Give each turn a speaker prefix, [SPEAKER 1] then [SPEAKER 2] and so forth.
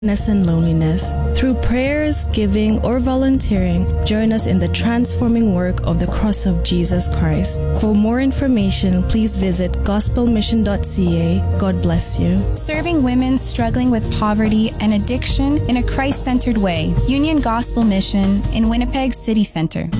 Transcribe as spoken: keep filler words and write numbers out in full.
[SPEAKER 1] and loneliness. Through prayers, giving, or volunteering, join us in the transforming work of the cross of Jesus Christ. For more information, please visit gospel mission dot c a. God bless you.
[SPEAKER 2] Serving women struggling with poverty and addiction in a Christ-centered way. Union Gospel Mission in Winnipeg City Centre.